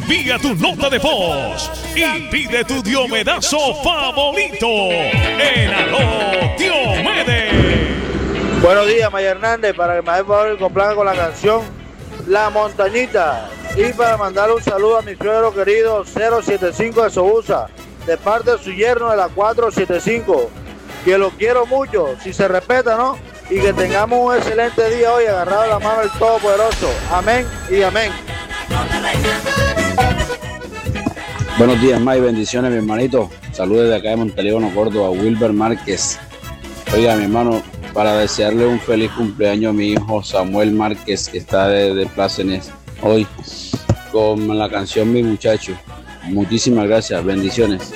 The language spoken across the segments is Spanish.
Envía tu nota de voz y pide tu Diomedazo favorito en Aló Diomedes. Buenos días, Maya Hernández, para que me haga el favor y complaga con la canción La Montañita. Y para mandarle un saludo a mi suegro querido 075 de Sobusa, de parte de su yerno de la 475, que lo quiero mucho, si se respeta, ¿no? Y que tengamos un excelente día hoy, agarrado de la mano del Todopoderoso. Amén y amén. Buenos días, May, bendiciones, mi hermanito. Saludos desde acá de Montelíbano, Córdoba, Wilber Márquez. Oiga, mi hermano, para desearle un feliz cumpleaños a mi hijo Samuel Márquez, que está de Plácenes hoy, con la canción Mi Muchacho. Muchísimas gracias, bendiciones.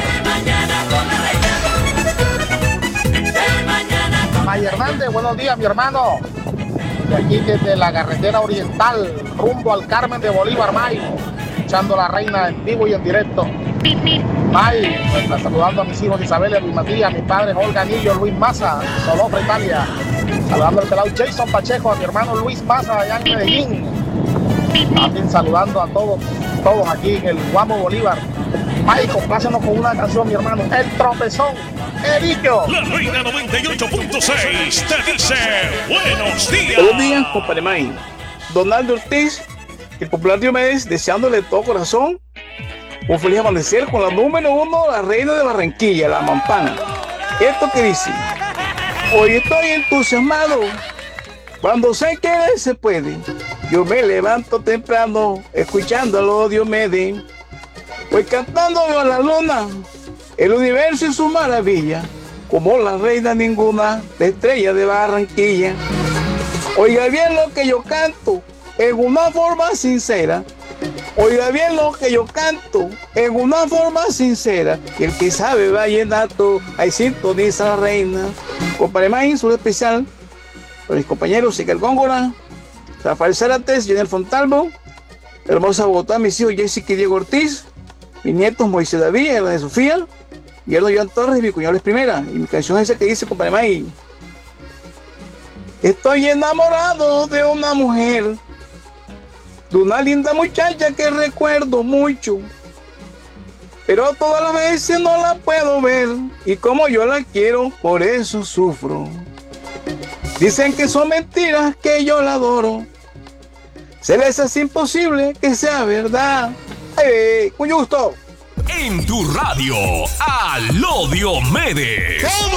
May Hernández, buenos días, mi hermano. De aquí desde la carretera oriental, rumbo al Carmen de Bolívar, May, escuchando La Reina en vivo y en directo. May, saludando a mis hijos Isabel y Luis Matías, a mis padres Olga Anillo, Luis Maza, Solofra, Italia. Saludando al pelado Jason Pacheco, a mi hermano Luis Maza, allá en Medellín. También saludando a todos aquí en el Guamo Bolívar. May, complácenos con una canción, mi hermano, El Tropezón. He dicho. La Reina 98.6 te dice buenos días. Buenos días, compadre May. Donaldo Ortiz, el popular Diomedes, deseándole de todo corazón un feliz amanecer con la número 1, la reina de Barranquilla, la Mampana. Esto que dice: hoy estoy entusiasmado, cuando sé que se puede. Yo me levanto temprano, escuchando a los Diomedes. Voy cantando a la luna, el universo y su maravilla, como la reina ninguna, la estrella de Barranquilla. Oiga bien lo que yo canto, en una forma sincera. Oiga bien lo que yo canto, en una forma sincera. Y el que sabe vallenato, ahí sintoniza la reina. Compadre May, un saludo especial para mis compañeros Iker Góngora, Rafael Zarates, Jonel Fontalvo, hermosa Bogotá, mis hijos Jessica y Diego Ortiz, mis nietos Moisés David, Elena de Sofía, Guillermo Joan Torres y mi cuñado es Primera. Y mi canción es esa que dice, compadre May: estoy enamorado de una mujer, de una linda muchacha que recuerdo mucho, pero todas las veces no la puedo ver, y como yo la quiero, por eso sufro. Dicen que son mentiras, que yo la adoro, se les hace imposible que sea verdad. ¡Ay, muy gusto! En tu radio, Aló Diomedes.